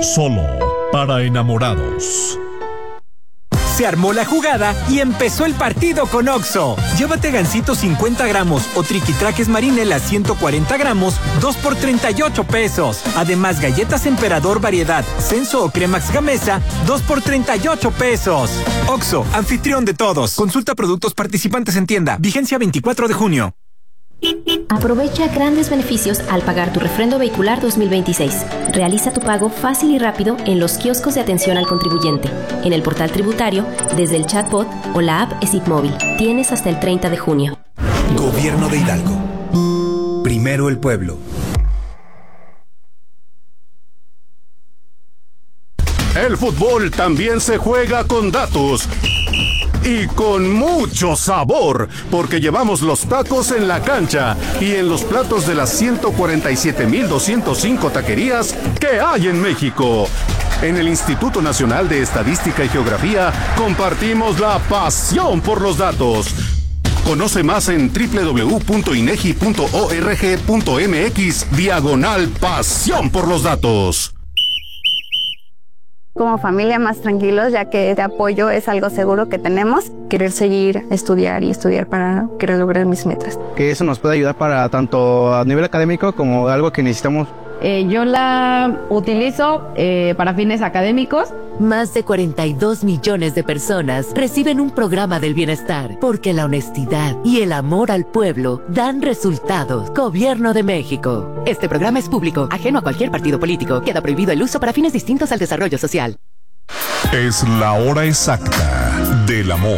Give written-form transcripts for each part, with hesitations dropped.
solo para enamorados. Se armó la jugada y empezó el partido con Oxxo. Llévate gansito 50 gramos o triquitraques marinela 140 gramos, 2 por 38 pesos. Además, galletas Emperador variedad, Censo o Cremax Gamesa, 2 por 38 pesos. Oxxo, anfitrión de todos. Consulta productos participantes en tienda. Vigencia 24 de junio. Aprovecha grandes beneficios al pagar tu refrendo vehicular 2026. Realiza tu pago fácil y rápido en los kioscos de atención al contribuyente, en el portal tributario, desde el chatbot o la app ESIT Móvil. Tienes hasta el 30 de junio. Gobierno de Hidalgo. Primero el pueblo. El fútbol también se juega con datos. Y con mucho sabor, porque llevamos los tacos en la cancha y en los platos de las 147,205 taquerías que hay en México. En el Instituto Nacional de Estadística y Geografía compartimos la pasión por los datos. Conoce más en www.inegi.org.mx/pasión por los datos. Como familia más tranquilos, ya que este apoyo es algo seguro que tenemos. Querer seguir, estudiar y estudiar para querer lograr mis metas. Que eso nos puede ayudar para tanto a nivel académico como algo que necesitamos. Yo la utilizo para fines académicos. Más de 42 millones de personas reciben un programa del bienestar, porque la honestidad y el amor al pueblo dan resultados. Gobierno de México. Este programa es público, ajeno a cualquier partido político. Queda prohibido el uso para fines distintos al desarrollo social. Es la hora exacta del amor.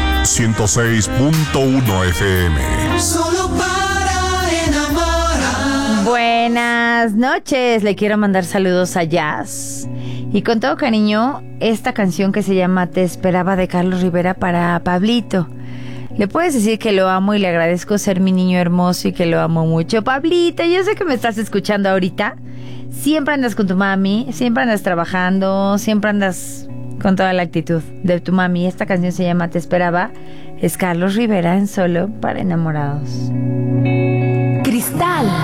106.1 FM. Solo para enamorar. Buenas noches. Le quiero mandar saludos a Jazz. Y con todo cariño, esta canción que se llama Te Esperaba de Carlos Rivera para Pablito. Le puedes decir que lo amo y le agradezco ser mi niño hermoso y que lo amo mucho. Pablito, yo sé que me estás escuchando ahorita. Siempre andas con tu mami, siempre andas trabajando, siempre andas con toda la actitud de tu mami. Esta canción se llama Te Esperaba. Es Carlos Rivera en Solo para Enamorados. Cristal